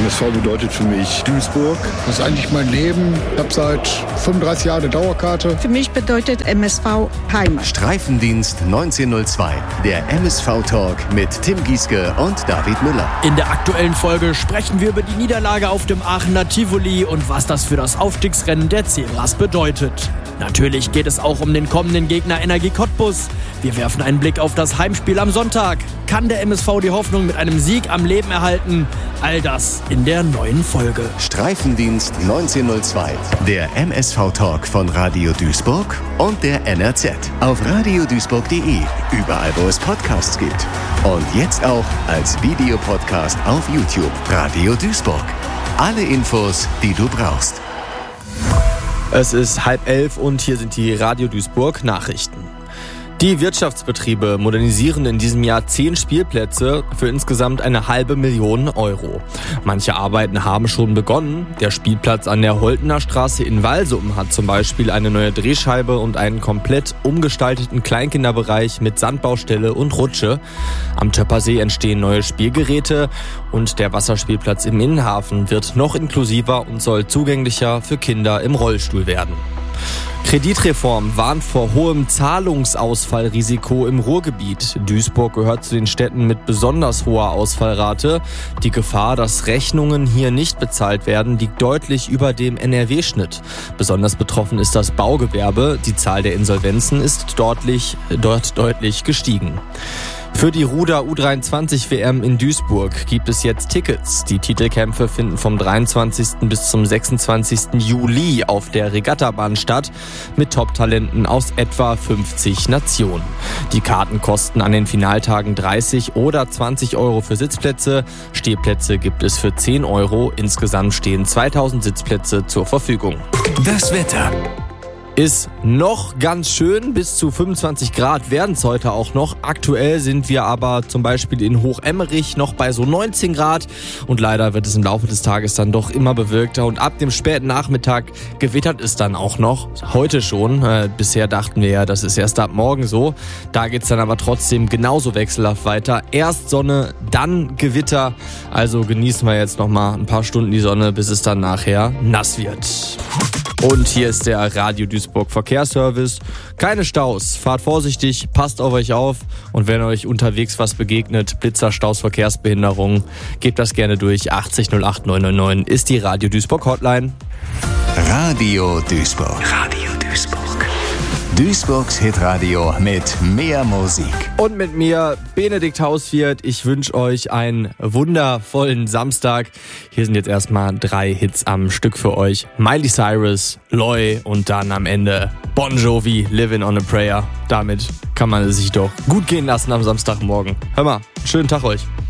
MSV bedeutet für mich Duisburg. Das ist eigentlich mein Leben. Ich habe seit 35 Jahren eine Dauerkarte. Für mich bedeutet MSV Heimat. Streifendienst 1902, der MSV-Talk mit Tim Gieske und David Müller. In der aktuellen Folge sprechen wir über die Niederlage auf dem Aachener Tivoli und was das für das Aufstiegsrennen der Zebras bedeutet. Natürlich geht es auch um den kommenden Gegner Energie Cottbus. Wir werfen einen Blick auf das Heimspiel am Sonntag. Kann der MSV die Hoffnung mit einem Sieg am Leben erhalten? All das in der neuen Folge. Streifendienst 1902, der MSV-Talk von Radio Duisburg und der NRZ. Auf radioduisburg.de, überall wo es Podcasts gibt. Und jetzt auch als Videopodcast auf YouTube. Radio Duisburg. Alle Infos, die du brauchst. Es ist 10:30 und hier sind die Radio Duisburg Nachrichten. Die Wirtschaftsbetriebe modernisieren in diesem Jahr 10 Spielplätze für insgesamt 500.000 Euro. Manche Arbeiten haben schon begonnen. Der Spielplatz an der Holtener Straße in Walsum hat zum Beispiel eine neue Drehscheibe und einen komplett umgestalteten Kleinkinderbereich mit Sandbaustelle und Rutsche. Am Töppersee entstehen neue Spielgeräte und der Wasserspielplatz im Innenhafen wird noch inklusiver und soll zugänglicher für Kinder im Rollstuhl werden. Kreditreform warnt vor hohem Zahlungsausfallrisiko im Ruhrgebiet. Duisburg gehört zu den Städten mit besonders hoher Ausfallrate. Die Gefahr, dass Rechnungen hier nicht bezahlt werden, liegt deutlich über dem NRW-Schnitt. Besonders betroffen ist das Baugewerbe. Die Zahl der Insolvenzen ist dort deutlich gestiegen. Für die Ruder U23-WM in Duisburg gibt es jetzt Tickets. Die Titelkämpfe finden vom 23. bis zum 26. Juli auf der Regattabahn statt, mit Top-Talenten aus etwa 50 Nationen. Die Karten kosten an den Finaltagen 30 oder 20 Euro für Sitzplätze. Stehplätze gibt es für 10 Euro. Insgesamt stehen 2000 Sitzplätze zur Verfügung. Das Wetter. Ist noch ganz schön, bis zu 25 Grad werden es heute auch noch. Aktuell sind wir aber zum Beispiel in Hochemmerich noch bei so 19 Grad und leider wird es im Laufe des Tages dann doch immer bewölkter und ab dem späten Nachmittag gewittert es dann auch noch. Heute schon, bisher dachten wir ja, das ist erst ab morgen so. Da geht's dann aber trotzdem genauso wechselhaft weiter. Erst Sonne, dann Gewitter, also genießen wir jetzt noch mal ein paar Stunden die Sonne, bis es dann nachher nass wird. Und hier ist der Radio Duisburg Verkehrsservice. Keine Staus, fahrt vorsichtig, passt auf euch auf und wenn euch unterwegs was begegnet, Blitzer, Staus, Verkehrsbehinderung, gebt das gerne durch. 80 08 999 ist die Radio Duisburg Hotline. Radio Duisburg. Radio Duisburg. Duisburgs Hitradio mit mehr Musik. Und mit mir, Benedikt Hauswirt. Ich wünsche euch einen wundervollen Samstag. Hier sind jetzt erstmal 3 Hits am Stück für euch. Miley Cyrus, Loy und dann am Ende Bon Jovi, Living on a Prayer. Damit kann man es sich doch gut gehen lassen am Samstagmorgen. Hör mal, schönen Tag euch.